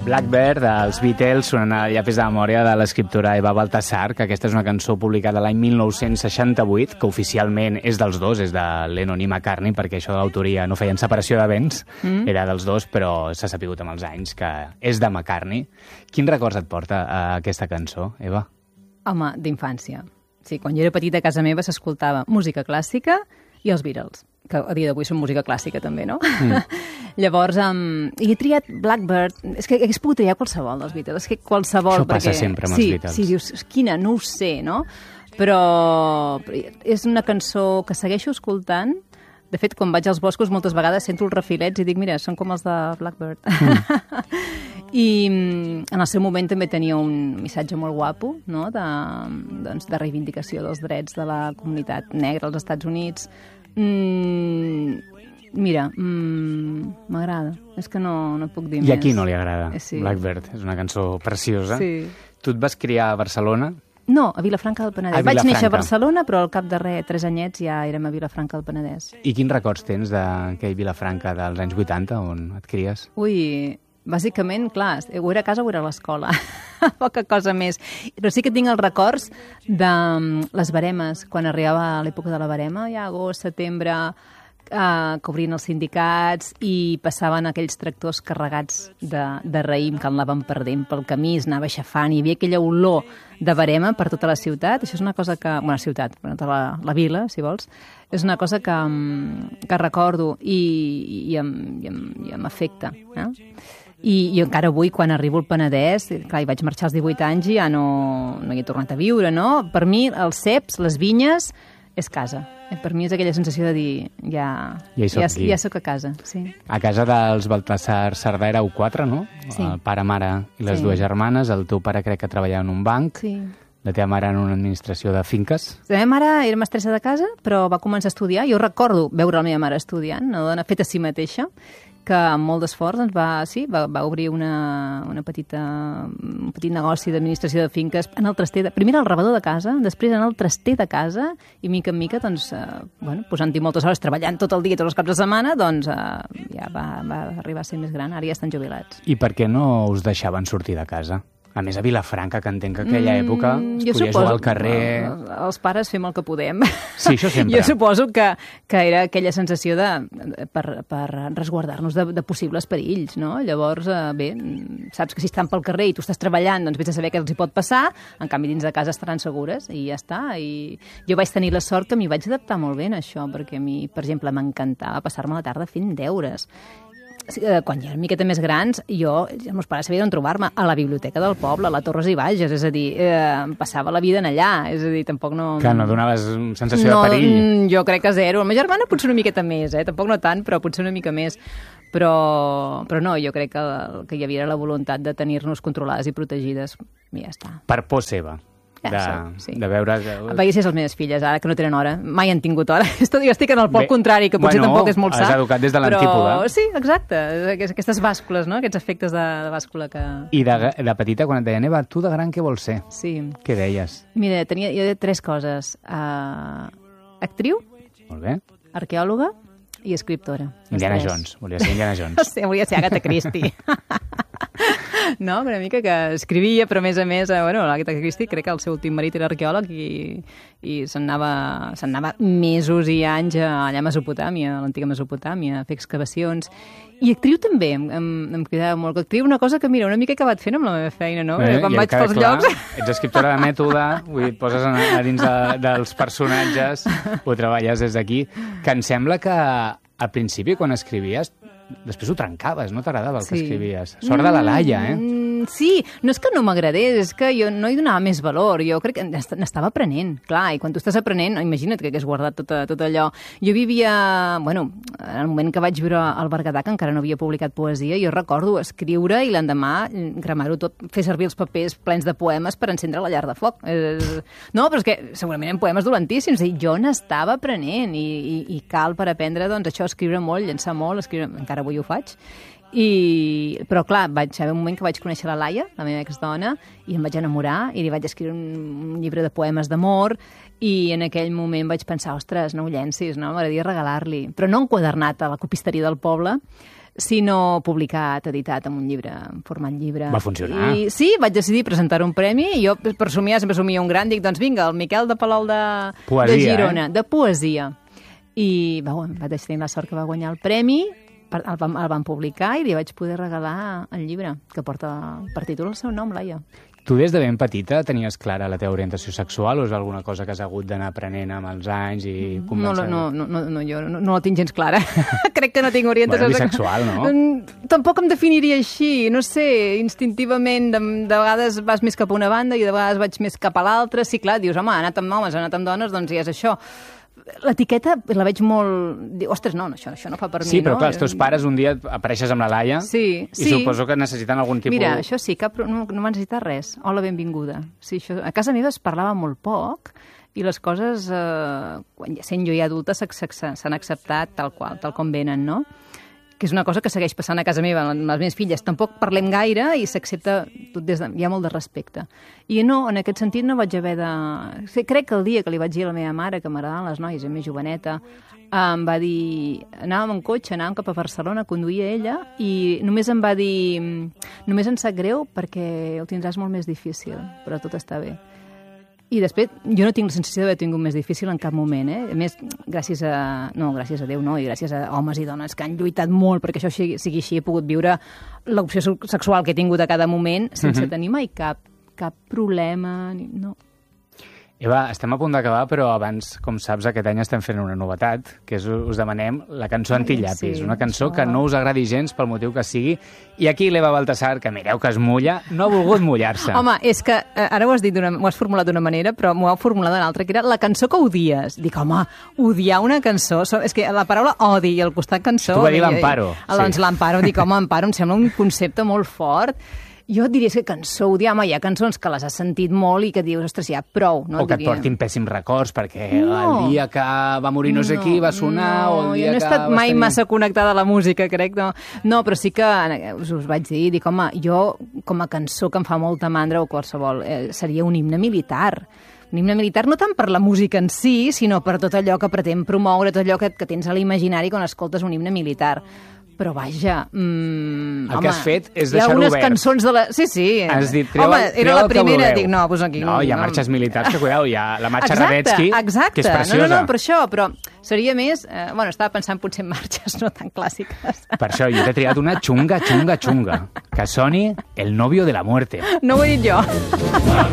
Blackbird, dels Beatles, sonant a llapis de memòria de l'escriptora Eva Baltasar, que aquesta és una cançó publicada l'any 1968, que oficialment és dels dos, és de Lennon i McCartney, perquè això de l'autoria no feien separació de béns, era dels dos, però s'ha sapigut amb els anys que és de McCartney. Quins records et porta a aquesta cançó, Eva? Home, d'infància. Sí, quan jo era petita a casa meva s'escoltava música clàssica i els Beatles, que a dia d'avui són música clàssica també, no? Llavors, i he triat Blackbird, és que hagués pogut triar qualsevol dels Beatles, és que qualsevol... Això passa sempre amb els Beatles. Sí, dius, quina, no ho sé, no? Però és una cançó que segueixo escoltant. De fet, quan vaig als boscos moltes vegades sento els refilets i dic, mira, són com els de Blackbird. I en el seu moment també tenia un missatge molt guapo, no? de reivindicació dels drets de la comunitat negra als Estats Units. Mira, m'agrada. És que no puc dir més. I a qui no li agrada? Sí. Blackbird és una cançó preciosa. Sí. Tu et vas criar a Barcelona? No, a Vilafranca del Penedès. Vaig néixer a Barcelona, però al cap de 3 anyets ja érem a Vilafranca del Penedès. I quins records tens d'aquell Vilafranca dels anys 80, on et cries? Ui, bàsicament, clar, o era a casa o era a l'escola. Poca cosa més. Però sí que tinc els records de les baremes, quan arribava l'època de la barema, ja agost, setembre, que obrien els sindicats i passaven aquells tractors carregats de raïm que anaven perdent pel camí, es anava aixafant, hi havia aquella olor de barema per tota la ciutat. Això és una cosa que... Bueno, ciutat, tota la vila, si vols. És una cosa que recordo i m'afecta. I encara avui, quan arribo al Penedès, clar, hi vaig marxar als 18 anys i ja no hi he tornat a viure, no? Per mi, els ceps, les vinyes, és casa. Per mi és aquella sensació de dir, ja soc a casa. Sí. A casa dels Baltasar Sardà éreu 4, no? Sí. El pare, mare i les dues germanes. El teu pare crec que treballava en un banc. Sí. La teva mare en una administració de finques. La meva mare era mestressa de casa, però va començar a estudiar. Jo recordo veure la meva mare estudiant, una dona feta a si mateixa, que amb molt d'esforç va obrir un petit negoci d'administració de finques en el traster, primer al rebedor de casa, després en el traster de casa, i mica en mica, doncs, posant-hi moltes hores, treballant tot el dia, tots els caps de setmana, doncs ja va arribar a ser més gran, ara ja estan jubilats. I per què no us deixaven sortir de casa? A més, a Vilafranca, que entenc que aquella època es podia jugar al carrer... Els pares fem el que podem. Sí, això sempre. Jo suposo que era aquella sensació per resguardar-nos de possibles perills, no? Llavors, bé, saps que si estan pel carrer i tu estàs treballant, doncs vés a saber què els hi pot passar, en canvi dins de casa estaran segures i ja està. I jo vaig tenir la sort que m'hi vaig adaptar molt bé en això, perquè a mi, per exemple, m'encantava passar-me la tarda fent deures. Quan ja eren una miqueta més grans, els meus pares sabien on trobar-me, a la biblioteca del poble, a la Torres i Bages, és a dir, em passava la vida en allà, és a dir, tampoc no... Que no donaves sensació de perill? Jo crec que zero. La meva germana potser una miqueta més, tampoc no tant, però potser una mica més. Però no, jo crec que hi havia la voluntat de tenir-nos controlades i protegides, i ja està. Per por seva? De veure... Veies les meves filles, ara que no tenen hora. Mai han tingut hora. Jo estic en el pol contrari, que potser tampoc és molt sa. Has educat des de l'antípoda. Però sí, exacte. Aquestes bàscules, no? Aquests efectes de bàscula que... I de petita, quan et deien, Eva, tu de gran què vols ser? Sí. Què deies? Mira, jo 3 coses. Actriu. Molt bé. Arqueòloga i escriptora. Indiana Jones. Volia ser Indiana Jones. Sí, volia ser Agatha Christie. No, una mica que escrivia, però a més, l'Agatha Christie crec que el seu últim marit era arqueòleg i se'n anava mesos i anys allà a Mesopotàmia, a l'antiga Mesopotàmia, a fer excavacions. I actriu també, em cridava molt. Actriu, una cosa que, mira, una mica he acabat fent amb la meva feina, no? Quan vaig pels llocs... Ets escriptora de mètode, vull dir, et poses a dins dels personatges, ho treballes des d'aquí, que em sembla que al principi, quan escrivies, després ho trencaves, no t'agradava el que escrivies. Sort de la Laia, Sí, no és que no m'agradés, és que jo no hi donava més valor. Jo crec que n'estava aprenent, clar, i quan tu estàs aprenent, imagina't que hagués guardat tot allò. Jo vivia, en el moment que vaig viure al Berguedà, que encara no havia publicat poesia, jo recordo escriure i l'endemà cremar-ho tot, fer servir els papers plens de poemes per encendre la llar de foc. No, però és que segurament eren poemes dolentíssims, i jo n'estava aprenent, i cal per aprendre, doncs, això, escriure molt, llençar molt, encara avui ho faig. Però clar, vaig haver un moment que vaig conèixer la Laia, la meva exdona, i em vaig enamorar i li vaig escriure un llibre de poemes d'amor, i en aquell moment vaig pensar, ostres, no ho llencis, no? M'agradaria regalar-li, però no enquadernat a la copisteria del poble, sinó publicat, editat en un llibre, en format llibre. Va funcionar. I sí, vaig decidir presentar un premi i jo per somiar sempre somia un gran, dic, doncs vinga, el Miquel de Palol de Girona, de poesia. I vaig tenir la sort que va guanyar el premi, el van publicar i li vaig poder regalar el llibre, que porta per títol el seu nom, Laia. Tu des de ben petita tenies clara la teva orientació sexual o és alguna cosa que has hagut d'anar aprenent amb els anys i convèncer? No, jo no la tinc gens clara. Crec que no tinc orientació bisexual, no? Tampoc em definiria així, no sé, instintivament de vegades vas més cap a una banda i de vegades vaig més cap a l'altra. Sí, clar, dius, home, ha anat amb homes, ha anat amb dones, doncs ja és això. L'etiqueta la veig molt... Ostres, no, això no fa per mi, no? Sí, però clar, els teus pares un dia apareixes amb la Laia i suposo que necessiten algun tipus... Mira, això sí, no va necessitar res. Hola, benvinguda. Sí, a casa meva es parlava molt poc i les coses, sent jo ja adulta, s'han acceptat tal com venen, no? Que és una cosa que segueix passant a casa meva amb les meves filles. Tampoc parlem gaire i s'accepta tot hi ha molt de respecte. I no, en aquest sentit no vaig haver de... Crec que el dia que li vaig dir a la meva mare que m'agradaven les noies, més joveneta, em va dir... Anàvem en cotxe, anàvem cap a Barcelona, conduïa ella, i només em va dir... Només em sap greu perquè ho tindràs molt més difícil, però tot està bé. I després, jo no tinc la sensació d'haver tingut més difícil en cap moment, eh? A més, gràcies a Déu, no, i gràcies a homes i dones que han lluitat molt perquè això sigui així, he pogut viure l'opció sexual que he tingut a cada moment sense tenir mai cap problema, no. Eva, estem a punt d'acabar, però abans, com saps, aquest any estem fent una novetat, que és, us demanem la cançó Antillapis, una cançó que no us agradi gens pel motiu que sigui, i aquí l'Eva Baltasar, que mireu que es mulla, no ha volgut mullar-se. Home, és que ara ho has formulat d'una manera, però m'ho heu formulat d'una altra, que era la cançó que odies. Dic, home, odiar una cançó... És que la paraula odi i el costat cançó... Tu va dir l'Amparo. Doncs l'Amparo, dic, home, Amparo em sembla un concepte molt fort. Jo diria que cançó odiar, home, hi ha cançons que les has sentit molt i que dius, ostres, ja, prou. No? O que et portin pèssims records, perquè el dia que va morir no sé qui va sonar, o el dia que... Jo no he estat mai massa connectada a la música, crec, no. No, però sí que us vaig dir, dic, home, jo, com a cançó que em fa molta mandra o qualsevol, seria un himne militar. Un himne militar no tant per la música en si, sinó per tot allò que pretén promoure, tot allò que tens a l'imaginari quan escoltes un himne militar. Però vaja... el que has fet és deixar-ho obert. Hi ha unes cançons de la... Sí. Has dit, home, era la primera, dic, no, doncs aquí... No, hi ha marxes militars que, cuidao, hi ha la marxa Radetzky, que és preciosa. No, per això, però seria més... Bueno, estava pensant potser en marxes no tan clàssiques. Per això, jo t'he triat una xunga, que soni El novio de la muerte. No ho he dit jo.